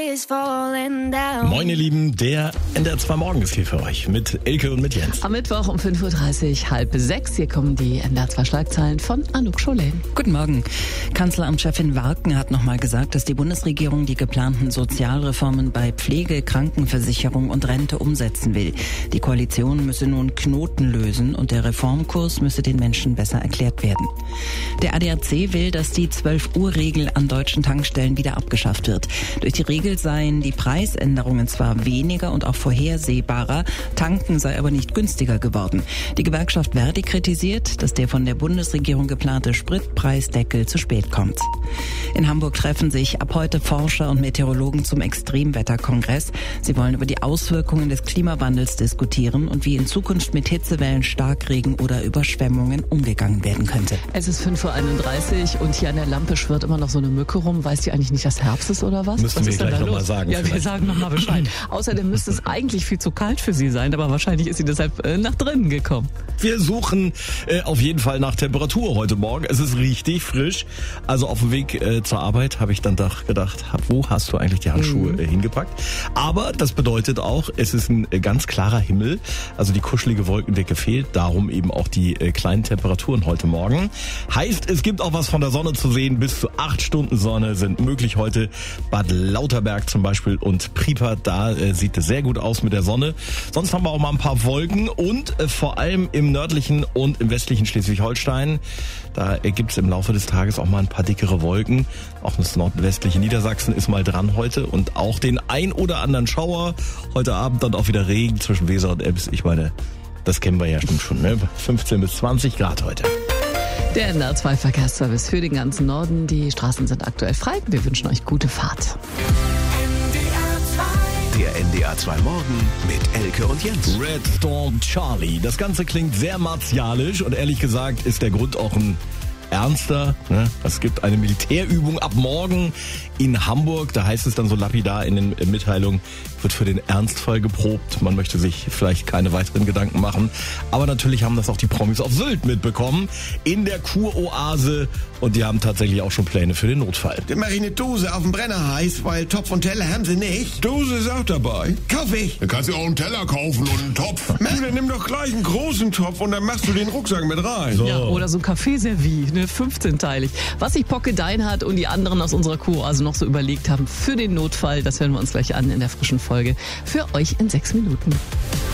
is falling down. Moin ihr Lieben, der NDR 2 Morgen ist hier für euch mit Elke und mit Jens. Am Mittwoch um 5.30 Uhr, 5:30. Hier kommen die NDR 2 Schlagzeilen von Anouk Scholen. Guten Morgen. Kanzleramtschefin Warken hat nochmal gesagt, dass die Bundesregierung die geplanten Sozialreformen bei Pflege, Krankenversicherung und Rente umsetzen will. Die Koalition müsse nun Knoten lösen und der Reformkurs müsse den Menschen besser erklärt werden. Der ADAC will, dass die 12-Uhr-Regel an deutschen Tankstellen wieder abgeschafft wird. Durch die Regel seien die Preisänderungen zwar weniger und auch vorhersehbarer, Tanken sei aber nicht günstiger geworden. Die Gewerkschaft Verdi kritisiert, dass der von der Bundesregierung geplante Spritpreisdeckel zu spät kommt. In Hamburg treffen sich ab heute Forscher und Meteorologen zum Extremwetterkongress. Sie wollen über die Auswirkungen des Klimawandels diskutieren und wie in Zukunft mit Hitzewellen, Starkregen oder Überschwemmungen umgegangen werden könnte. Es ist 5.31 Uhr und hier an der Lampe schwirrt immer noch so eine Mücke rum. Weiß die eigentlich nicht, dass Herbst ist oder was? Müssen was wir ist denn gleich da nochmal los? sagen. Ja, vielleicht. wir sagen nochmal Bescheid. Außerdem müsste es eigentlich viel zu kalt für sie sein, aber wahrscheinlich ist sie deshalb nach drinnen gekommen. Wir suchen auf jeden Fall nach Temperatur heute Morgen. Es ist richtig frisch. Also auf dem Weg zur Arbeit habe ich dann doch gedacht, wo hast du eigentlich die Handschuhe hingepackt? Aber das bedeutet auch, es ist ein ganz klarer Himmel. Also die kuschelige Wolkendecke fehlt. Darum eben auch die kleinen Temperaturen heute Morgen. Heißt, es gibt auch was von der Sonne zu sehen. Bis zu 8 Stunden Sonne sind möglich heute. Bad Lauterberg zum Beispiel und Pripyat, da sieht es sehr gut aus mit der Sonne. Sonst haben wir auch mal ein paar Wolken und vor allem im nördlichen und im westlichen Schleswig-Holstein. Da gibt es im Laufe des Tages auch mal ein paar dickere Wolken. Auch das nordwestliche Niedersachsen ist mal dran heute und auch den ein oder anderen Schauer. Heute Abend dann auch wieder Regen zwischen Weser und Ems. Ich meine, das kennen wir ja schon, ne? 15 bis 20 Grad heute. Der NDR 2 Verkehrsservice für den ganzen Norden. Die Straßen sind aktuell frei. Wir wünschen euch gute Fahrt. Der NDR 2 Morgen mit Elke und Jens. Red Storm Charlie. Das Ganze klingt sehr martialisch und ehrlich gesagt ist der Grund auch ein ernster. Ne? Es gibt eine Militärübung ab morgen in Hamburg. Da heißt es dann so lapidar in den Mitteilungen, wird für den Ernstfall geprobt. Man möchte sich vielleicht keine weiteren Gedanken machen. Aber natürlich haben das auch die Promis auf Sylt mitbekommen. In der Kuroase. Und die haben tatsächlich auch schon Pläne für den Notfall. Dann mache ich eine Dose auf den Brenner heiß, weil Topf und Teller haben sie nicht. Dose ist auch dabei. Kauf ich. Dann kannst du auch einen Teller kaufen und einen Topf. Mann, Dann nimm doch gleich einen großen Topf und dann machst du den Rucksack mit rein. So. Ja, oder so ein Kaffeeservie, ne, 15-teilig. Was sich Pocke Deinhardt und die anderen aus unserer Kuroase noch so überlegt haben für den Notfall, das hören wir uns gleich an in der frischen Folge. Für euch in 6 Minuten.